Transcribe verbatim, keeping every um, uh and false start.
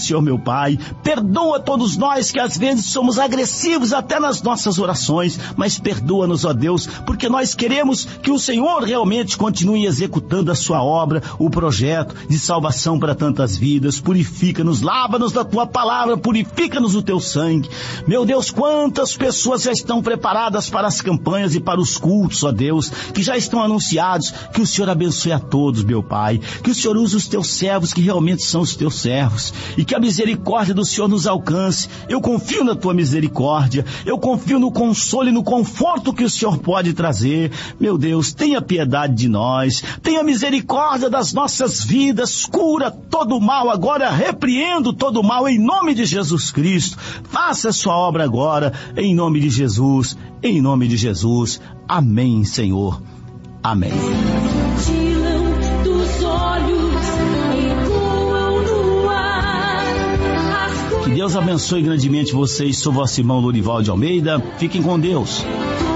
Senhor meu Pai. Perdoa todos nós que às vezes somos agressivos até nas nossas orações, mas perdoa-nos, ó Deus, porque nós queremos que o Senhor realmente continue executando a sua obra, o projeto de salvação para tantas vidas. Purifica-nos, lava-nos da tua palavra, purifica-nos o teu sangue. Meu Deus, quantas pessoas já estão preparadas para as campanhas e para os cultos, ó Deus, que já estão anunciados. Que o Senhor abençoe a todos, meu Pai, que o Senhor use os teus servos, que realmente são os teus servos, e que a misericórdia do Senhor nos alcance. Eu confio na tua misericórdia, eu confio no consolo e no conforto que o Senhor pode trazer. Meu Deus, tenha piedade de nós, tenha misericórdia das nossas vidas, cura todo o mal agora, repreendo todo o mal em nome de Jesus Cristo. Faça a sua obra agora, em nome de Jesus, em nome de Jesus. Amém, Senhor. Amém. Que Deus abençoe grandemente vocês. Sou vosso irmão Lourival de Almeida. Fiquem com Deus.